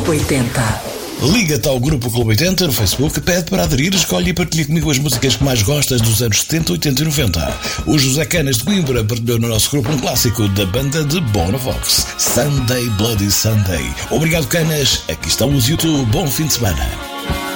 80. Liga-te ao Grupo Clube 80 no Facebook, pede para aderir, escolhe e partilha comigo as músicas que mais gostas dos anos 70, 80 e 90. O José Canas de Coimbra partilhou no nosso grupo um clássico da banda de Bonovox, Sunday Bloody Sunday. Obrigado, Canas. Aqui estão os YouTube. Bom fim de semana.